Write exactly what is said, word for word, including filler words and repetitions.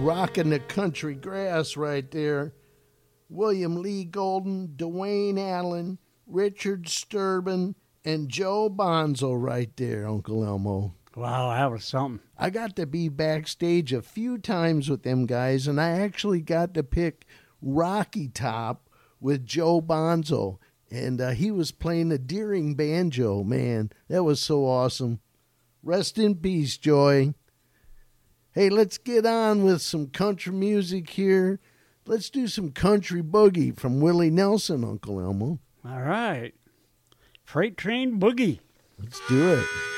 rocking the country grass right there. William Lee Golden, Dwayne Allen, Richard Sturban, and Joe Bonzo right there, Uncle Elmo. Wow, that was something. I got to be backstage a few times with them guys, and I actually got to pick Rocky Top with Joe Bonzo. And uh, he was playing the Deering banjo, man. That was so awesome. Rest in peace, Joy. Hey, let's get on with some country music here. Let's do some country boogie from Willie Nelson, Uncle Elmo. All right. Freight Train Boogie. Let's do it.